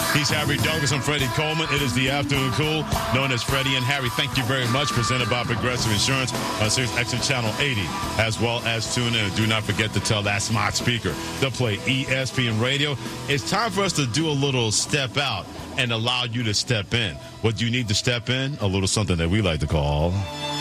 He's Harry Douglas and Freddie Coleman. It is the Afternoon Cool, known as Freddie and Harry. Thank you very much. Presented by Progressive Insurance on Sirius XM Channel 80, as well as tune in. And do not forget to tell that smart speaker to play ESPN Radio. It's time for us to do a little step out and allow you to step in. What do you need to step in? A little something that we like to call...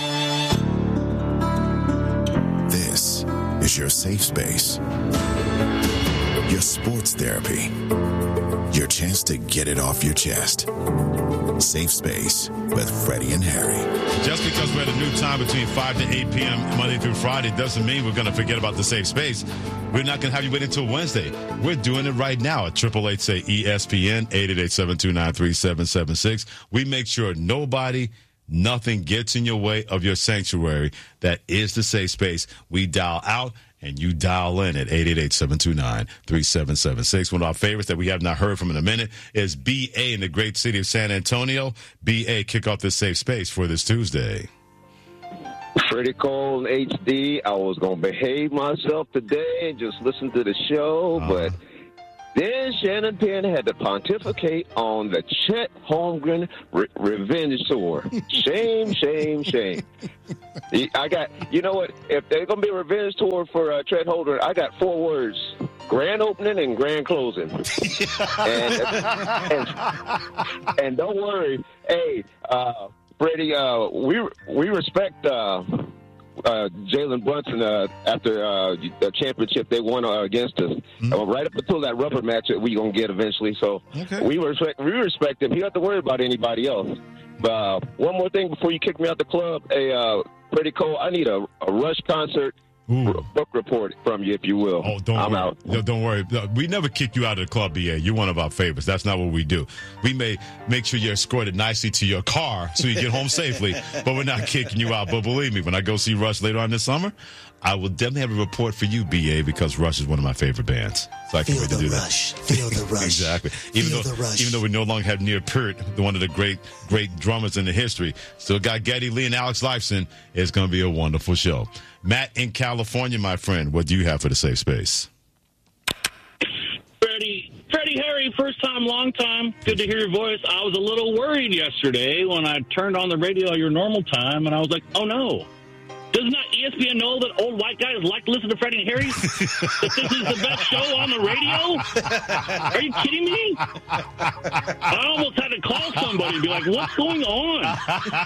This is your safe space. Your sports therapy. Your chance to get it off your chest. Safe Space with Freddie and Harry. Just because we're at a new time between 5 to 8 p.m. Monday through Friday doesn't mean we're going to forget about the Safe Space. We're not going to have you wait until Wednesday. We're doing it right now at 888-SAY-ESPN, 888-729-3776. We make sure nothing gets in your way of your sanctuary. That is the Safe Space. We dial out and you dial in at 888-729-3776. One of our favorites that we have not heard from in a minute is B.A. in the great city of San Antonio. B.A., kick off this Safe Space for this Tuesday. Freddie Cole and HD. I was going to behave myself today and just listen to the show, but then Shannon Penn had to pontificate on the Chet Holmgren revenge tour. Shame, shame, shame. You know what? If there's going to be a revenge tour for Chet Holmgren, I got 4 words: grand opening and grand closing. and don't worry, hey, Freddie, we respect Jalen Brunson after the championship they won against us. Right up until that rubber match that we're going to get eventually. So we respect him. You don't have to worry about anybody else. One more thing before you kick me out the club. Hey, Freddie Cole, I need a Rush concert book report from you, if you will. Oh, don't worry. Out. No, don't worry. We never kick you out of the club, BA. You're one of our favorites. That's not what we do. We may make sure you're escorted nicely to your car so you get home safely, but we're not kicking you out. But believe me, when I go see Rush later on this summer, I will definitely have a report for you, BA, because Rush is one of my favorite bands. So I can't wait to do that. Feel the rush. Exactly. Even though we no longer have Neil Peart, one of the great drummers in the history, still got Geddy Lee and Alex Lifeson. It's going to be a wonderful show. Matt in California, my friend, what do you have for the Safe Space? Freddie, Harry, first time, long time. Good to hear your voice. I was a little worried yesterday when I turned on the radio at your normal time, and I was like, oh, no. Does not ESPN know that old white guys like to listen to Freddie and Harry? That this is the best show on the radio? Are you kidding me? I almost had to call somebody and be like, what's going on?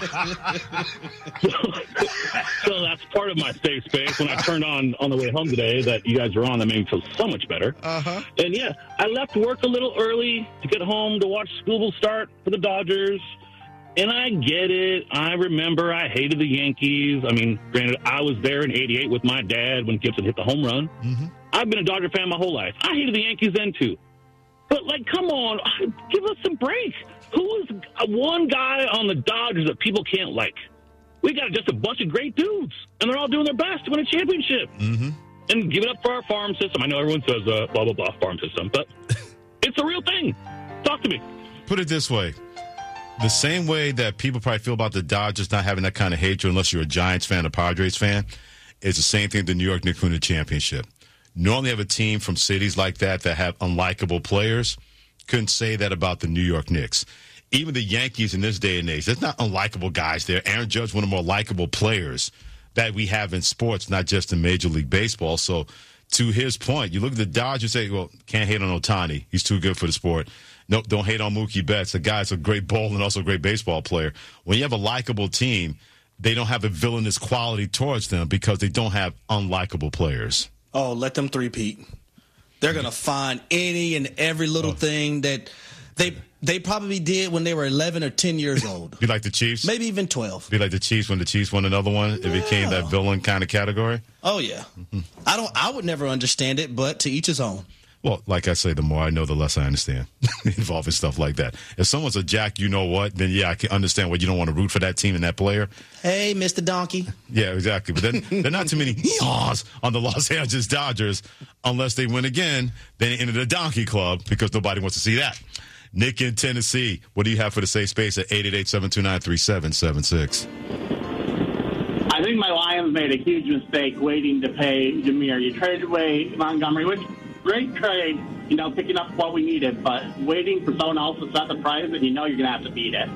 So that's part of my safe space. When I turned on the way home today that you guys were on, that made me feel so much better. And, yeah, I left work a little early to get home to watch Scooble start for the Dodgers. And I get it. I remember I hated the Yankees. I mean, granted, I was there in '88 with my dad when Gibson hit the home run. I've been a Dodger fan my whole life. I hated the Yankees then, too. But, come on, give us a break. Who is one guy on the Dodgers that people can't like? We got just a bunch of great dudes, and they're all doing their best to win a championship. And give it up for our farm system. I know everyone says blah, blah, blah, farm system, but it's a real thing. Talk to me. Put it this way. The same way that people probably feel about the Dodgers not having that kind of hatred unless you're a Giants fan or Padres fan, it's the same thing the New York Knicks win the championship. Normally have a team from cities like that have unlikable players. Couldn't say that about the New York Knicks. Even the Yankees in this day and age, there's not unlikable guys there. Aaron Judge, one of the more likable players that we have in sports, not just in Major League Baseball. So to his point, you look at the Dodgers, say, well, can't hate on Ohtani. He's too good for the sport. Nope, don't hate on Mookie Betts. The guy's a great bowler and also a great baseball player. When you have a likable team, they don't have a villainous quality towards them because they don't have unlikable players. Oh, let them three-peat. They're going to find any and every little thing that they probably did when they were 11 or 10 years old. Be like the Chiefs? Maybe even 12. Be like the Chiefs when the Chiefs won another one. It became that villain kind of category. Oh, yeah. I would never understand it, but to each his own. Well, like I say, the more I know, the less I understand involving stuff like that. If someone's a jack, you know what, then, yeah, I can understand why you don't want to root for that team and that player. Hey, Mr. Donkey. Yeah, exactly. But then there are not too many yaws on the Los Angeles Dodgers. Unless they win again, then they enter the Donkey Club because nobody wants to see that. Nick in Tennessee, what do you have for the safe space at 888-729-3776? I think my Lions made a huge mistake waiting to pay Jameer. You traded away Montgomery, which great trade. picking up what we needed, but waiting for someone else to set the price, and you're going to have to beat it.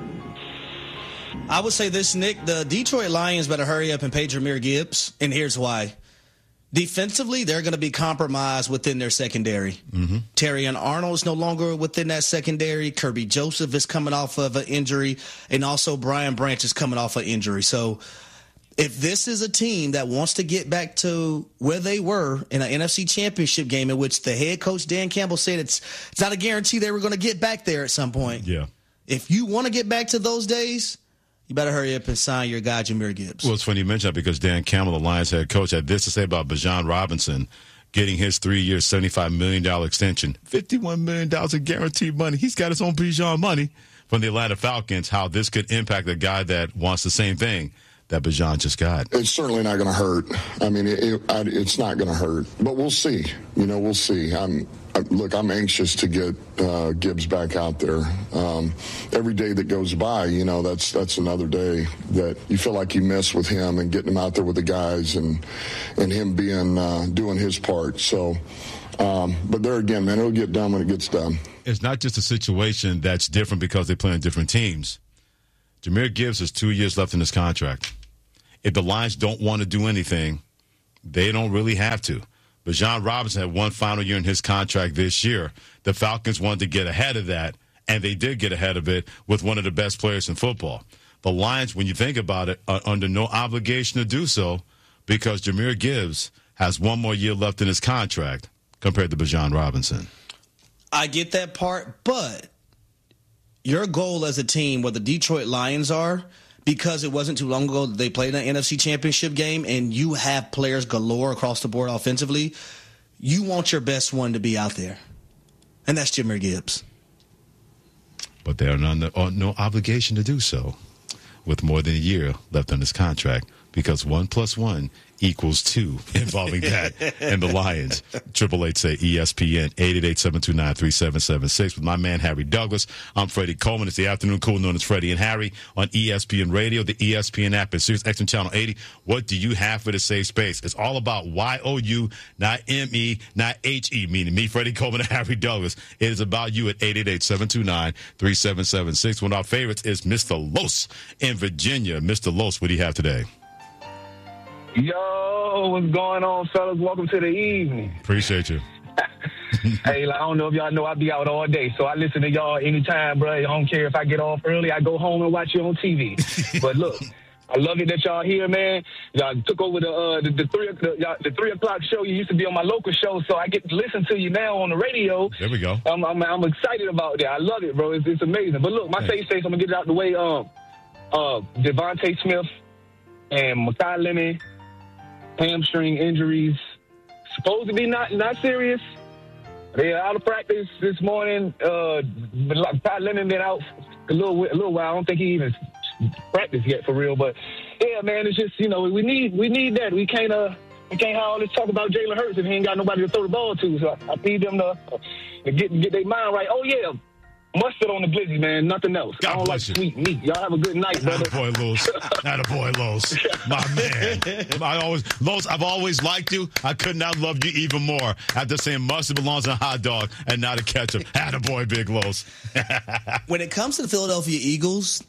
I would say this, Nick. The Detroit Lions better hurry up and pay Jahmyr Gibbs, and here's why. Defensively, they're going to be compromised within their secondary. Mm-hmm. Terrion Arnold is no longer within that secondary. Kirby Joseph is coming off of an injury, and also Brian Branch is coming off an injury. So if this is a team that wants to get back to where they were in an NFC Championship game, in which the head coach Dan Campbell said it's not a guarantee they were going to get back there at some point. Yeah. If you want to get back to those days, you better hurry up and sign your guy, Jahmyr Gibbs. Well, it's funny you mention that because Dan Campbell, the Lions head coach, had this to say about Bijan Robinson getting his 3-year, $75 million extension. $51 million in guaranteed money. He's got his own Bijan money from the Atlanta Falcons, how this could impact a guy that wants the same thing that Bijan just got. It's certainly not going to hurt. I mean, it's not going to hurt. But we'll see. We'll see. I'm anxious to get Gibbs back out there. Every day that goes by, that's another day that you feel like you miss with him and getting him out there with the guys and him being doing his part. So, but there again, man, it'll get done when it gets done. It's not just a situation that's different because they play on different teams. Jahmyr Gibbs has 2 years left in his contract. If the Lions don't want to do anything, they don't really have to. Bijan Robinson had one final year in his contract this year. The Falcons wanted to get ahead of that, and they did get ahead of it with one of the best players in football. The Lions, when you think about it, are under no obligation to do so because Jahmyr Gibbs has one more year left in his contract compared to Bijan Robinson. I get that part, but your goal as a team, where the Detroit Lions are, because it wasn't too long ago that they played an NFC Championship game and you have players galore across the board offensively, you want your best one to be out there. And that's Jahmyr Gibbs. But they are under no obligation to do so with more than a year left on his contract because 1 + 1 = 2 involving that and the Lions. 888-SAY-ESPN, 888-729-3776 with my man Harry Douglas. I'm Freddie Coleman. It's the afternoon cool known as Freddie and Harry on ESPN Radio, the ESPN app, and Sirius XM Channel 80. What do you have for the safe space? It's all about YOU, not ME, not HE, meaning me, Freddie Coleman, and Harry Douglas. It is about you at 888-729-3776. One of our favorites is Mr. Los in Virginia. Mr. Los, what do you have today? Yo, what's going on, fellas? Welcome to the evening. Appreciate you. Hey, I don't know if y'all know I be out all day, so I listen to y'all anytime, bro. I don't care if I get off early. I go home and watch you on TV. But look, I love it that y'all here, man. Y'all took over the 3 o'clock show. You used to be on my local show, so I get to listen to you now on the radio. There we go. I'm excited about that. I love it, bro. It's amazing. But look, my safe space, I'm gonna get it out the way. Devontae Smith and Mekhi Lemon. Hamstring injuries, supposed to be not serious. They are out of practice this morning. Mekhi Lemon been out a little while. I don't think he even practiced yet for real. But yeah, man, it's just we need that. We can't have all this talk about Jalen Hurts if he ain't got nobody to throw the ball to. So I need them to get their mind right. Oh yeah. Mustard on the glizzy, man. Nothing else. God I don't like you. Sweet meat. Y'all have a good night, brother. Attaboy, Los. Attaboy, Los. My man. I've always liked you. I could not love you even more after saying mustard belongs in a hot dog and not a ketchup. Attaboy, Big Los. When it comes to the Philadelphia Eagles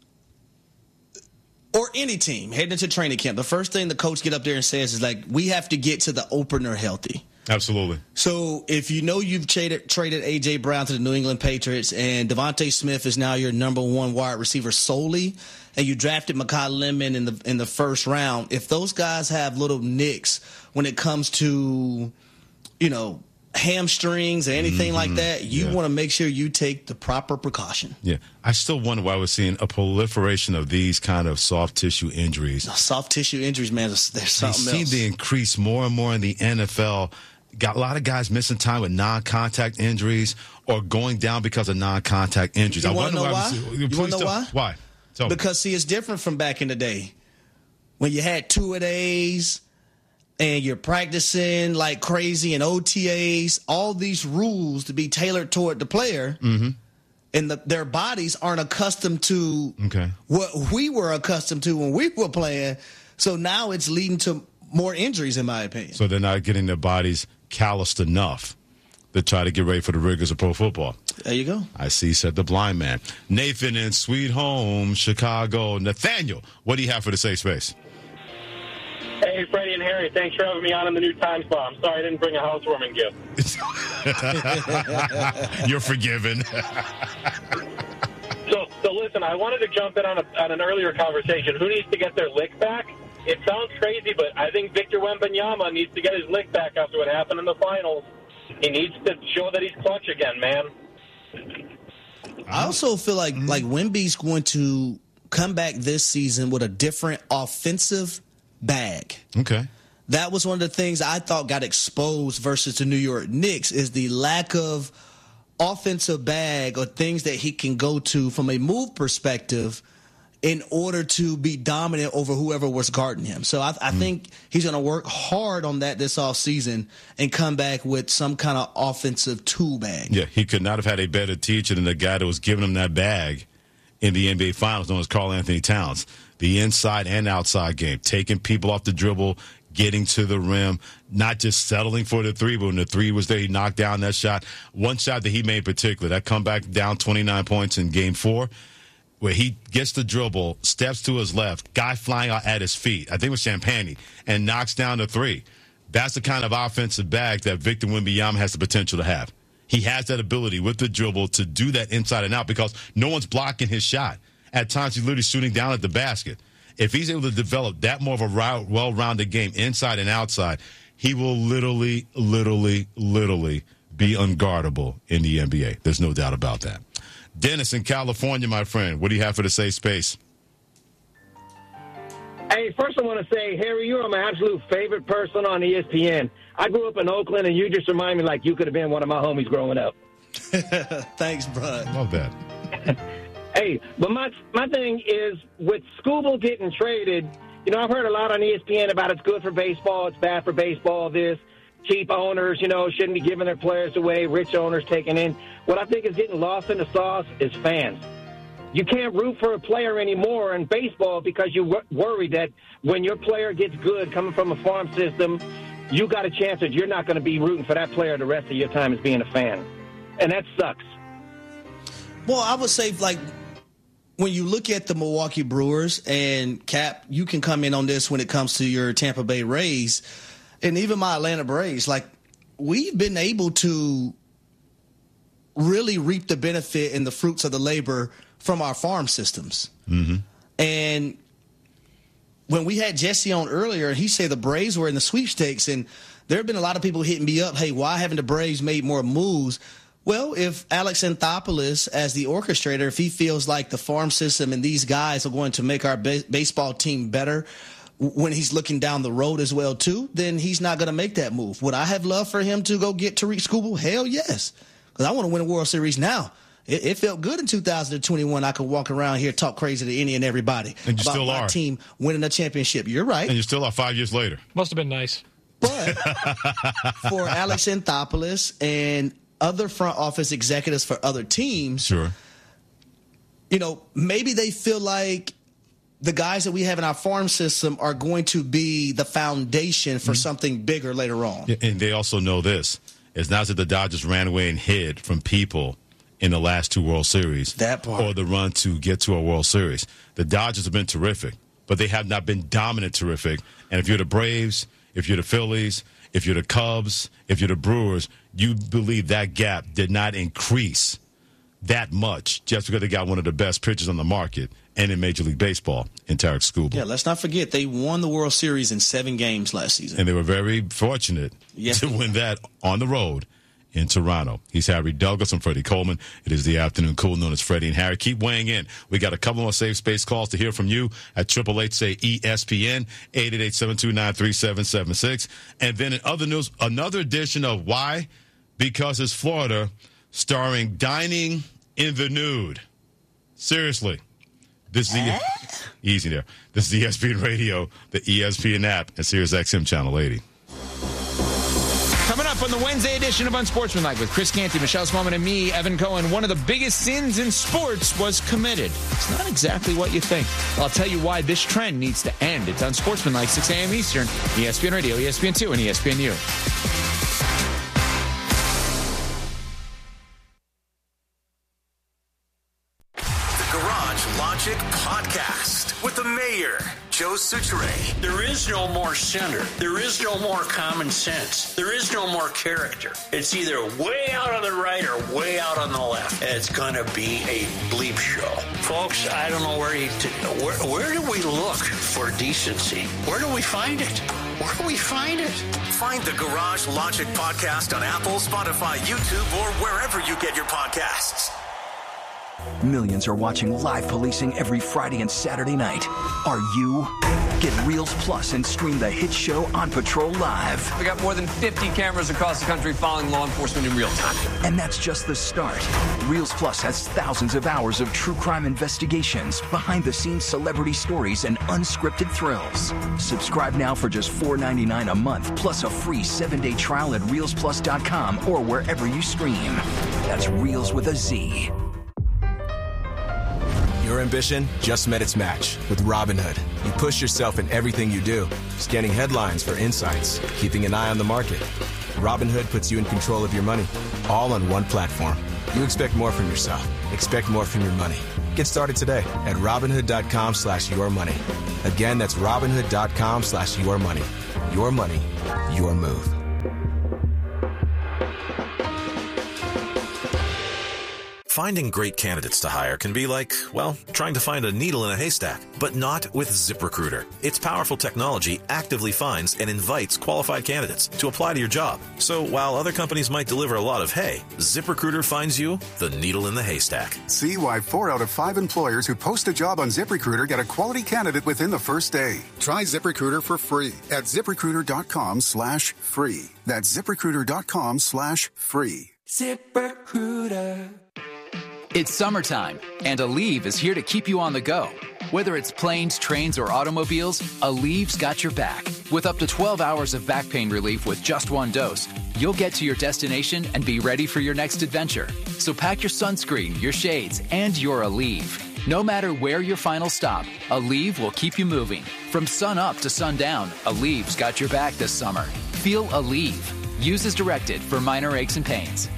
or any team heading into training camp, the first thing the coach get up there and says is we have to get to the opener healthy. Absolutely. So if you've traded A.J. Brown to the New England Patriots and Devontae Smith is now your number one wide receiver solely, and you drafted Mekhi Lemon in the first round, if those guys have little nicks when it comes to, hamstrings or anything like that, you want to make sure you take the proper precaution. Yeah. I still wonder why we're seeing a proliferation of these kind of soft tissue injuries. Soft tissue injuries, man, there's something else. They seem to increase more and more in the NFL. Got a lot of guys missing time with non-contact injuries or going down because of non-contact injuries. You want to know why? You want to know why? Why? Tell me. Because, see, it's different from back in the day when you had 2-a-days and you're practicing like crazy in OTAs, all these rules to be tailored toward the player, and their bodies aren't accustomed to what we were accustomed to when we were playing. So now it's leading to more injuries, in my opinion. So they're not getting their bodies calloused enough. to try to get ready for the rigors of pro football. There you go. I see, said the blind man. Nathan in Sweet Home, Chicago. Nathaniel, what do you have for the safe space? Hey, Freddie and Harry, thanks for having me on in the new time slot. I'm sorry I didn't bring a housewarming gift. You're forgiven. So listen, I wanted to jump in on an earlier conversation. Who needs to get their lick back? It sounds crazy, but I think Victor Wembanyama needs to get his lick back after what happened in the finals. He needs to show that he's clutch again, man. I also feel like Wemby's going to come back this season with a different offensive bag. Okay. That was one of the things I thought got exposed versus the New York Knicks is the lack of offensive bag or things that he can go to from a move perspective in order to be dominant over whoever was guarding him. So I think he's going to work hard on that this offseason and come back with some kind of offensive tool bag. Yeah, he could not have had a better teacher than the guy that was giving him that bag in the NBA Finals, known as Karl Anthony Towns. The inside and outside game, taking people off the dribble, getting to the rim, not just settling for the three, but when the three was there, he knocked down that shot. One shot that he made in particular, that comeback down 29 points in Game 4, where he gets the dribble, steps to his left, guy flying out at his feet, I think it was Champagnie, and knocks down the three. That's the kind of offensive bag that Victor Wembanyama has the potential to have. He has that ability with the dribble to do that inside and out because no one's blocking his shot. At times, he's literally shooting down at the basket. If he's able to develop that more of a well-rounded game inside and outside, he will literally be unguardable in the NBA. There's no doubt about that. Dennis in California, my friend, what do you have for the safe space? Hey, first I want to say, Harry, you're my absolute favorite person on ESPN. I grew up in Oakland, and you just remind me like you could have been one of my homies growing up. Thanks, bud. Love that. Hey, but my thing is, with Scooble getting traded, you know, I've heard a lot on ESPN about it's good for baseball, it's bad for baseball, this. Cheap owners, you know, shouldn't be giving their players away, rich owners taking in. What I think is getting lost in the sauce is fans. You can't root for a player anymore in baseball because you worry that when your player gets good coming from a farm system, you got a chance that you're not going to be rooting for that player the rest of your time as being a fan. And that sucks. Well, I would say, like, when you look at the Milwaukee Brewers, and Cap, you can come in on this when it comes to your Tampa Bay Rays, and even my Atlanta Braves, like, we've been able to really reap the benefit and the fruits of the labor from our farm systems. Mm-hmm. And when we had Jesse on earlier, he said the Braves were in the sweepstakes, and there have been a lot of people hitting me up, hey, why haven't the Braves made more moves? Well, if Alex Anthopoulos, as the orchestrator, if he feels like the farm system and these guys are going to make our baseball team better when he's looking down the road as well, too, then he's not going to make that move. Would I have loved for him to go get Tariq Skubal? Hell yes, because I want to win a World Series now. It felt good in 2021. I could walk around here, talk crazy to any and everybody and you about still my are. Team winning a championship. You're right. And you still are 5 years later. Must have been nice. But for Alex Anthopoulos and other front office executives for other teams, sure, you know, maybe they feel like the guys that we have in our farm system are going to be the foundation for something bigger later on. Yeah, and they also know this. It's not that the Dodgers ran away and hid from people in the last two World Series. That part. Or the run to get to a World Series. The Dodgers have been terrific, but they have not been dominant terrific. And if you're the Braves, if you're the Phillies, if you're the Cubs, if you're the Brewers, you believe that gap did not increase that much just because they got one of the best pitchers on the market and in Major League Baseball in Tariq Skubal. Yeah, let's not forget they won the World Series in 7 games last season. And they were very fortunate to win that on the road in Toronto. He's Harry Douglas. I'm Freddie Coleman. It is the afternoon cool known as Freddie and Harry. Keep weighing in. We got a couple more safe space calls to hear from you at 888-SAY-ESPN, 888-729-3776. And then in other news, another edition of Why? Because It's Florida, starring Dining in the Nude. Seriously. This is easy there. This is ESPN Radio, the ESPN app, and SiriusXM Channel 80. Coming up on the Wednesday edition of Unsportsmanlike with Chris Canty, Michelle Smallman, and me, Evan Cohen, one of the biggest sins in sports was committed. It's not exactly what you think. I'll tell you why this trend needs to end. It's Unsportsmanlike, 6 a.m. Eastern, ESPN Radio, ESPN2, and ESPNU. It podcast with the mayor, Joe Soucheray. There is no more center. There is no more common sense. There is no more character. It's either way out on the right or way out on the left. And it's going to be a bleep show. Folks, I don't know where do we look for decency? Where do we find it? Where do we find it? Find the Garage Logic podcast on Apple, Spotify, YouTube, or wherever you get your podcasts. Millions are watching live policing every Friday and Saturday night. Are you? Get Reels Plus and stream the hit show On Patrol Live. We got more than 50 cameras across the country following law enforcement in real time. And that's just the start. Reels Plus has thousands of hours of true crime investigations, behind-the-scenes celebrity stories, and unscripted thrills. Subscribe now for just $4.99 a month, plus a free 7-day trial at ReelsPlus.com or wherever you stream. That's Reels with a Z. Your ambition just met its match with Robinhood. You push yourself in everything you do, scanning headlines for insights, keeping an eye on the market. Robinhood puts you in control of your money, all on one platform. You expect more from yourself. Expect more from your money. Get started today at Robinhood.com/yourmoney. Again, that's Robinhood.com/yourmoney. Your money, your move. Finding great candidates to hire can be like, well, trying to find a needle in a haystack, but not with ZipRecruiter. Its powerful technology actively finds and invites qualified candidates to apply to your job. So while other companies might deliver a lot of hay, ZipRecruiter finds you the needle in the haystack. See why 4 out of 5 employers who post a job on ZipRecruiter get a quality candidate within the first day. Try ZipRecruiter for free at ZipRecruiter.com/free. That's ZipRecruiter.com/free. ZipRecruiter. It's summertime, and Aleve is here to keep you on the go. Whether it's planes, trains, or automobiles, Aleve's got your back. With up to 12 hours of back pain relief with just one dose, you'll get to your destination and be ready for your next adventure. So pack your sunscreen, your shades, and your Aleve. No matter where your final stop, Aleve will keep you moving. From sun up to sundown, Aleve's got your back this summer. Feel Aleve. Use as directed for minor aches and pains.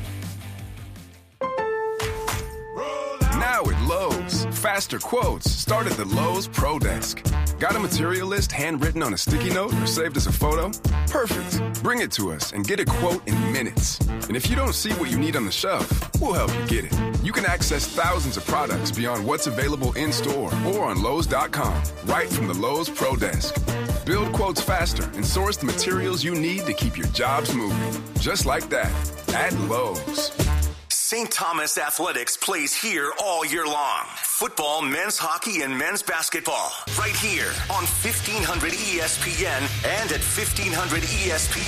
Now at Lowe's, faster quotes start at the Lowe's Pro Desk. Got a material list handwritten on a sticky note or saved as a photo? Perfect. Bring it to us and get a quote in minutes. And if you don't see what you need on the shelf, we'll help you get it. You can access thousands of products beyond what's available in store or on Lowe's.com, right from the Lowe's Pro Desk. Build quotes faster and source the materials you need to keep your jobs moving. Just like that, at Lowe's. St. Thomas Athletics plays here all year long. Football, men's hockey, and men's basketball. Right here on 1500 ESPN and at 1500ESPN.